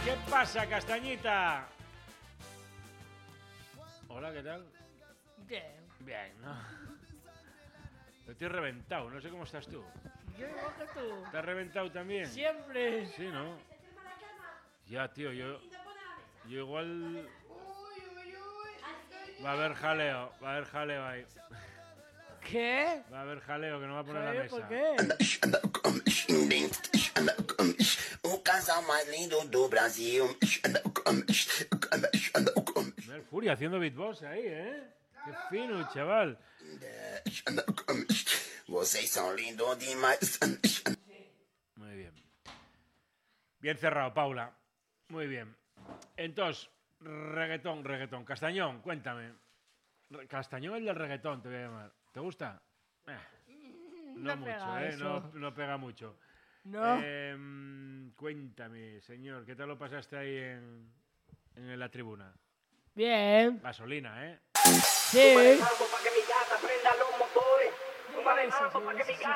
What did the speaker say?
¿Qué pasa, Castañita? Hola, ¿qué tal? Bien. Bien, ¿no? Estoy reventado, no sé cómo estás tú. Yo igual que tú. ¿Te has reventado también? Siempre. Sí, ¿no? Ya, tío, yo igual... Va a haber jaleo ahí. ¿Qué? Va a haber jaleo que no va a poner la Joder, mesa. ¿por qué? O casal mais lindo do Brasil. Mel Fury haciendo beatbox ahí, ¿eh? Qué fino, chaval. Vocês são lindos demais. Muy bien. Bien cerrado, Paula. Muy bien. Entonces, reggaetón. Castañón, cuéntame. Castañón el del reggaetón, te voy a llamar. ¿Te gusta? No mucho, pega ¿eh? eso. No pega mucho. No. Cuéntame, señor, ¿qué tal lo pasaste ahí en la tribuna? Bien. Gasolina, ¿eh? Sí.